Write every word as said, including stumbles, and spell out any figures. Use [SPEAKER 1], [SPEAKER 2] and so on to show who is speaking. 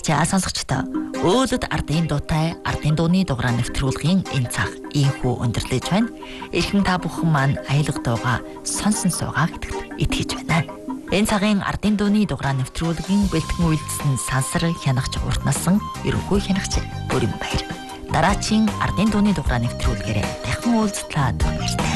[SPEAKER 1] За сонсогчдоо өөлөд ардын дуутай ардын дууны дугаараа нэвтрүүлгийн энэ цаг ийхүү өндөрлөж байна. Эрхэм та бүхэн маань аяйлаг дууга сонсон суугаа гэдэгт итгэж байна. Энэ цагийн ардын дууны дугаараа нэвтрүүлгийн бэлтгэн үйлдэлсэн сансар хянагч урт насан ерөнхий хянагч Бүрэн Баяр. Дараачийн ардын дууны дугаараа нэвтрүүлгээрээ дахин уулзлаа.